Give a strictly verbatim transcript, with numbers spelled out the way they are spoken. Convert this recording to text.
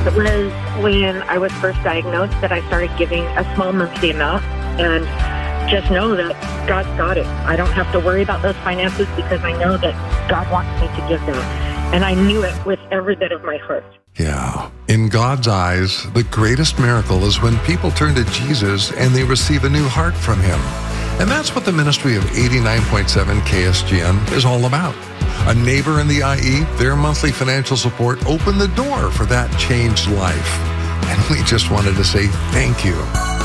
It was when I was first diagnosed that I started giving a small monthly amount, and just know that God's got it. I don't have to worry about those finances because I know that God wants me to give them. And I knew it with every bit of my heart. Yeah. In God's eyes, the greatest miracle is when people turn to Jesus and they receive a new heart from him. And that's what the ministry of eighty-nine point seven K S G N is all about. A neighbor in the I E, their monthly financial support opened the door for that changed life. And we just wanted to say thank you.